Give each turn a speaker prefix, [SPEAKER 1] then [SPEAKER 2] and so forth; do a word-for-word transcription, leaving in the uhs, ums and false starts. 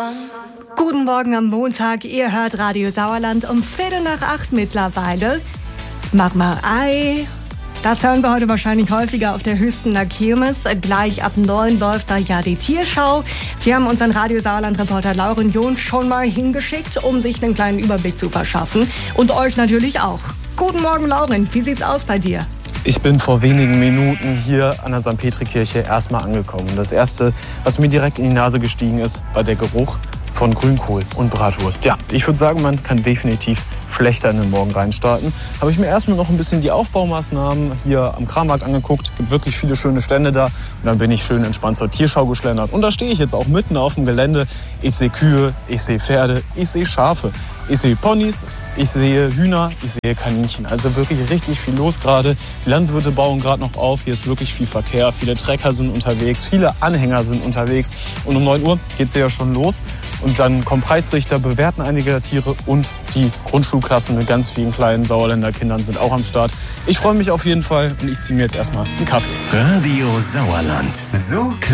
[SPEAKER 1] Guten Morgen am Montag, ihr hört Radio Sauerland um Viertel nach acht mittlerweile. Mach mal Ei. Das hören wir heute wahrscheinlich häufiger auf der Hüstener Kirmes. Gleich ab neun läuft da ja die Tierschau. Wir haben unseren Radio Sauerland-Reporter Lauren John schon mal hingeschickt, um sich einen kleinen Überblick zu verschaffen. Und euch natürlich auch. Guten Morgen, Lauren. Wie sieht's aus bei dir?
[SPEAKER 2] Ich bin vor wenigen Minuten hier an der Sankt Petri-Kirche erstmal angekommen. Das Erste, was mir direkt in die Nase gestiegen ist, war der Geruch von Grünkohl und Bratwurst. Ja, ich würde sagen, man kann definitiv schlechter in den Morgen reinstarten. Habe ich mir erstmal noch ein bisschen die Aufbaumaßnahmen hier am Krammarkt angeguckt. Gibt wirklich viele schöne Stände da. Und dann bin ich schön entspannt zur Tierschau geschlendert. Und da stehe ich jetzt auch mitten auf dem Gelände. Ich sehe Kühe, ich sehe Pferde, ich sehe Schafe, ich sehe Ponys, ich sehe Hühner, ich sehe Kaninchen. Also wirklich richtig viel los gerade. Die Landwirte bauen gerade noch auf. Hier ist wirklich viel Verkehr. Viele Trecker sind unterwegs, viele Anhänger sind unterwegs. Und um neun Uhr geht es ja schon los. Und dann kommen Preisrichter, bewerten einige der Tiere und die Grundschulklassen mit ganz vielen kleinen Sauerländer Kindern sind auch am Start. Ich freue mich auf jeden Fall und ich ziehe mir jetzt erstmal einen Kaffee.
[SPEAKER 3] Radio Sauerland. So